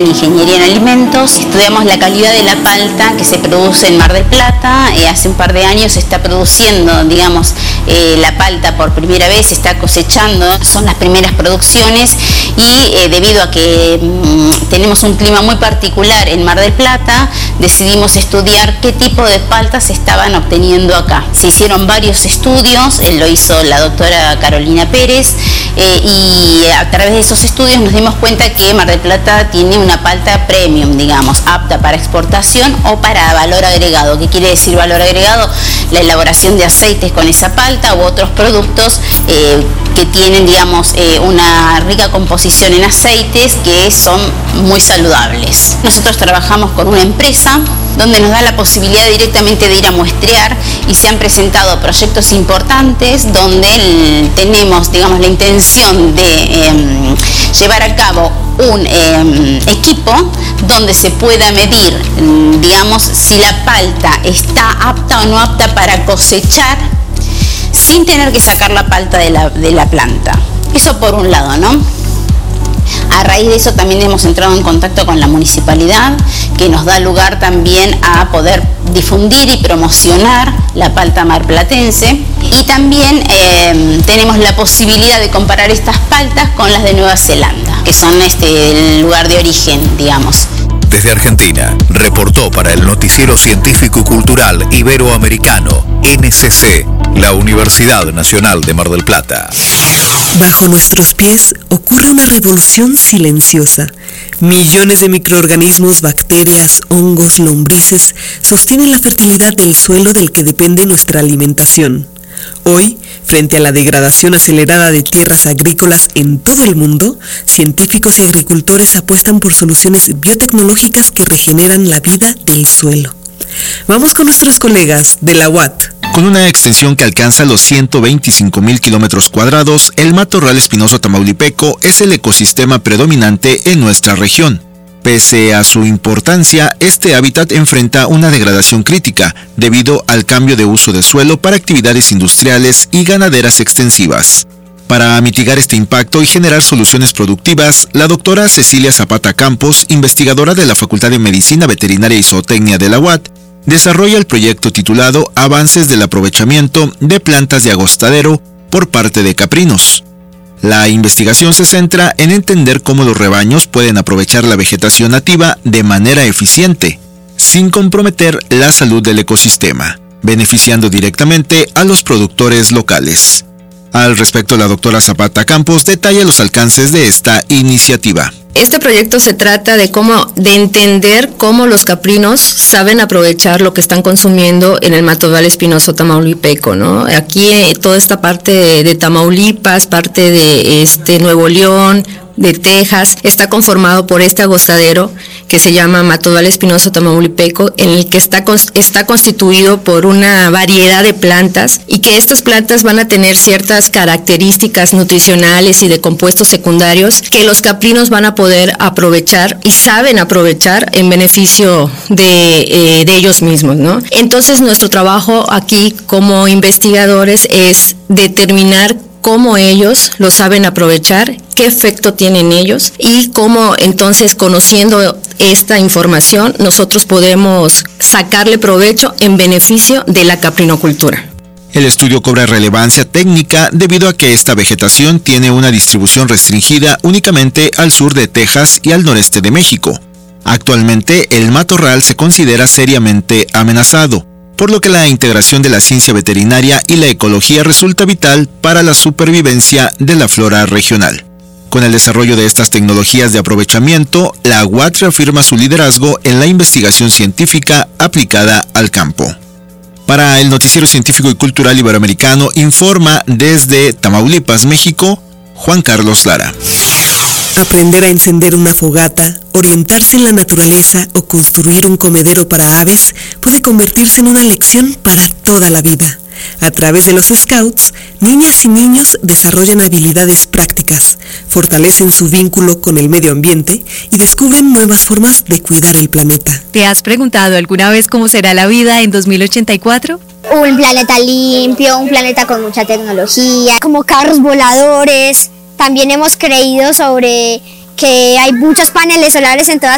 Ingeniería en Alimentos. Estudiamos la calidad de la palta que se produce en Mar del Plata. Hace un par de años se está produciendo, digamos, la palta por primera vez, se está cosechando, son las primeras producciones y debido a que tenemos un clima muy particular en Mar del Plata, decidimos estudiar qué tipo de paltas se estaban obteniendo acá. Se hicieron varios estudios, lo hizo la doctora Carolina Pérez, y a través de esos estudios nos dimos cuenta que Mar del Plata tiene una palta premium, digamos, apta para exportación o para valor agregado. ¿Qué quiere decir valor agregado? La elaboración de aceites con esa palta u otros productos que tienen, digamos, una rica composición en aceites que son muy saludables. Nosotros trabajamos con una empresa donde nos da la posibilidad directamente de ir a muestrear y se han presentado proyectos importantes donde tenemos, digamos, la intención de llevar a cabo un equipo donde se pueda medir, digamos, si la palta está apta o no apta para cosechar sin tener que sacar la palta de la planta. Eso por un lado, ¿no? A raíz de eso también hemos entrado en contacto con la municipalidad, que nos da lugar también a poder difundir y promocionar la palta marplatense. Y también tenemos la posibilidad de comparar estas paltas con las de Nueva Zelanda, que son el lugar de origen, digamos. Desde Argentina, reportó para el Noticiero Científico y Cultural Iberoamericano, NCC, la Universidad Nacional de Mar del Plata. Bajo nuestros pies ocurre una revolución silenciosa. Millones de microorganismos, bacterias, hongos, lombrices sostienen la fertilidad del suelo del que depende nuestra alimentación. Hoy, frente a la degradación acelerada de tierras agrícolas en todo el mundo, científicos y agricultores apuestan por soluciones biotecnológicas que regeneran la vida del suelo. Vamos con nuestros colegas de la UAT. Con una extensión que alcanza los 125,000 kilómetros cuadrados, el matorral espinoso tamaulipeco es el ecosistema predominante en nuestra región. Pese a su importancia, este hábitat enfrenta una degradación crítica debido al cambio de uso de suelo para actividades industriales y ganaderas extensivas. Para mitigar este impacto y generar soluciones productivas, la doctora Cecilia Zapata Campos, investigadora de la Facultad de Medicina Veterinaria y Zootecnia de la UAT, desarrolla el proyecto titulado Avances del aprovechamiento de plantas de agostadero por parte de caprinos. La investigación se centra en entender cómo los rebaños pueden aprovechar la vegetación nativa de manera eficiente, sin comprometer la salud del ecosistema, beneficiando directamente a los productores locales. Al respecto, la doctora Zapata Campos detalla los alcances de esta iniciativa. Este proyecto se trata de entender cómo los caprinos saben aprovechar lo que están consumiendo en el matorral espinoso tamaulipeco, ¿no? Aquí toda esta parte de Tamaulipas, parte de Nuevo León, de Texas, está conformado por este agostadero que se llama matorral espinoso tamaulipeco, en el que está constituido por una variedad de plantas y que estas plantas van a tener ciertas características nutricionales y de compuestos secundarios que los caprinos van a poder aprovechar y saben aprovechar en beneficio de ellos mismos, ¿no? Entonces nuestro trabajo aquí como investigadores es determinar cómo ellos lo saben aprovechar, qué efecto tienen ellos y cómo entonces, conociendo esta información, nosotros podemos sacarle provecho en beneficio de la caprinocultura. El estudio cobra relevancia técnica debido a que esta vegetación tiene una distribución restringida únicamente al sur de Texas y al noreste de México. Actualmente, el matorral se considera seriamente amenazado, por lo que la integración de la ciencia veterinaria y la ecología resulta vital para la supervivencia de la flora regional. Con el desarrollo de estas tecnologías de aprovechamiento, la UAT reafirma su liderazgo en la investigación científica aplicada al campo. Para el Noticiero Científico y Cultural Iberoamericano, informa desde Tamaulipas, México, Juan Carlos Lara. Aprender a encender una fogata, orientarse en la naturaleza o construir un comedero para aves puede convertirse en una lección para toda la vida. A través de los Scouts, niñas y niños desarrollan habilidades prácticas, fortalecen su vínculo con el medio ambiente y descubren nuevas formas de cuidar el planeta. ¿Te has preguntado alguna vez cómo será la vida en 2084? Un planeta limpio, un planeta con mucha tecnología, como carros voladores. También hemos creído sobre que hay muchos paneles solares en toda